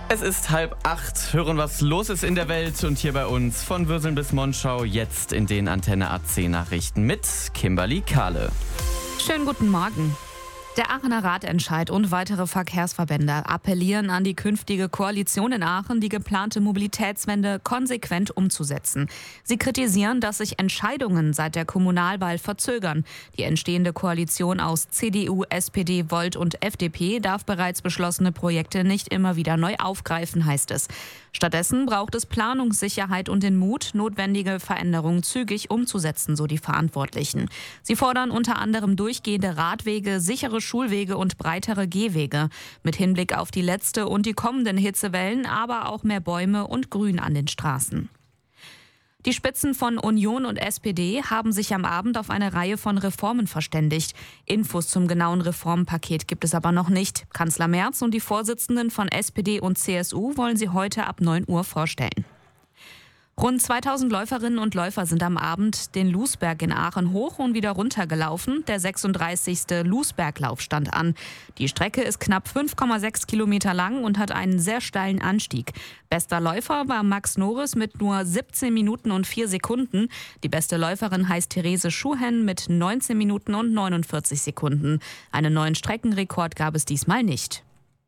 Es ist 7:30. Hören, was los ist in der Welt und hier bei uns von Würseln bis Monschau jetzt in den Antenne AC Nachrichten mit Kimberly Kahle. Schönen guten Morgen. Der Aachener Ratentscheid und weitere Verkehrsverbände appellieren an die künftige Koalition in Aachen, die geplante Mobilitätswende konsequent umzusetzen. Sie kritisieren, dass sich Entscheidungen seit der Kommunalwahl verzögern. Die entstehende Koalition aus CDU, SPD, Volt und FDP darf bereits beschlossene Projekte nicht immer wieder neu aufgreifen, heißt es. Stattdessen braucht es Planungssicherheit und den Mut, notwendige Veränderungen zügig umzusetzen, so die Verantwortlichen. Sie fordern unter anderem durchgehende Radwege, sichere Schulwege und breitere Gehwege. Mit Hinblick auf die letzte und die kommenden Hitzewellen, aber auch mehr Bäume und Grün an den Straßen. Die Spitzen von Union und SPD haben sich am Abend auf eine Reihe von Reformen verständigt. Infos zum genauen Reformpaket gibt es aber noch nicht. Kanzler Merz und die Vorsitzenden von SPD und CSU wollen sie heute ab 9 Uhr vorstellen. Rund 2000 Läuferinnen und Läufer sind am Abend den Lousberg in Aachen hoch und wieder runter gelaufen. Der 36. Lousberglauf stand an. Die Strecke ist knapp 5,6 Kilometer lang und hat einen sehr steilen Anstieg. Bester Läufer war Max Norris mit nur 17 Minuten und 4 Sekunden. Die beste Läuferin heißt Therese Schuhen mit 19 Minuten und 49 Sekunden. Einen neuen Streckenrekord gab es diesmal nicht.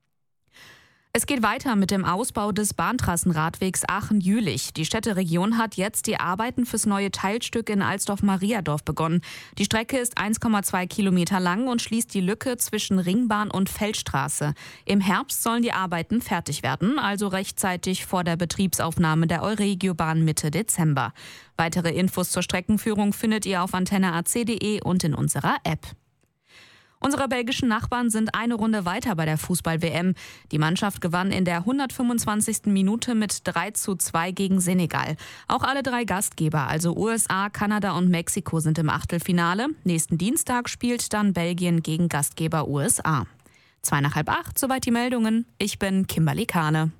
Es geht weiter mit dem Ausbau des Bahntrassenradwegs Aachen-Jülich. Die Städteregion hat jetzt die Arbeiten fürs neue Teilstück in Alsdorf-Mariadorf begonnen. Die Strecke ist 1,2 Kilometer lang und schließt die Lücke zwischen Ringbahn und Feldstraße. Im Herbst sollen die Arbeiten fertig werden, also rechtzeitig vor der Betriebsaufnahme der Euregiobahn Mitte Dezember. Weitere Infos zur Streckenführung findet ihr auf antenneac.de und in unserer App. Unsere belgischen Nachbarn sind eine Runde weiter bei der Fußball-WM. Die Mannschaft gewann in der 125. Minute mit 3:2 gegen Senegal. Auch alle 3 Gastgeber, also USA, Kanada und Mexiko, sind im Achtelfinale. Nächsten Dienstag spielt dann Belgien gegen Gastgeber USA. 7:45, soweit die Meldungen. Ich bin Kimberly Kahle.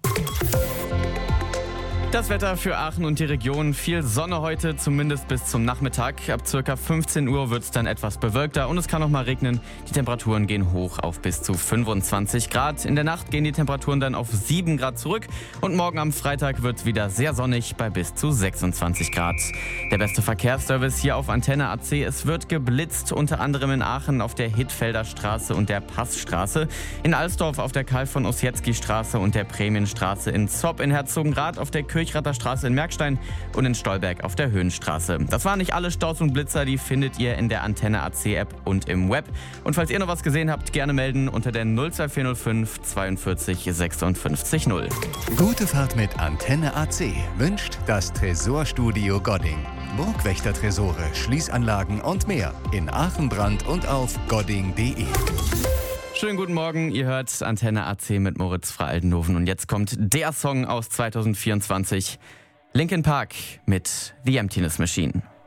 Das Wetter für Aachen und die Region. Viel Sonne heute, zumindest bis zum Nachmittag. Ab ca. 15 Uhr wird es dann etwas bewölkter und es kann auch mal regnen. Die Temperaturen gehen hoch auf bis zu 25 Grad. In der Nacht gehen die Temperaturen dann auf 7 Grad zurück. Und morgen am Freitag wird es wieder sehr sonnig bei bis zu 26 Grad. Der beste Verkehrsservice hier auf Antenne AC. Es wird geblitzt, unter anderem in Aachen auf der Hittfelder Straße und der Passstraße. In Alsdorf auf der Karl-von-Ossietzky-Straße und der Prämienstraße. In Zopp in Herzogenrath auf der Kirchrather Straße in Merkstein und in Stolberg auf der Höhenstraße. Das waren nicht alle Staus und Blitzer, die findet ihr in der Antenne AC App und im Web. Und falls ihr noch was gesehen habt, gerne melden unter der 02405 42 56 0. Gute Fahrt mit Antenne AC wünscht das Tresorstudio Godding. Burgwächter-Tresore, Schließanlagen und mehr in Aachen, Brand und auf godding.de. Schönen guten Morgen, ihr hört Antenne AC mit Moritz fra Aldenhoven und jetzt kommt der Song aus 2024, Linkin Park mit The Emptiness Machine.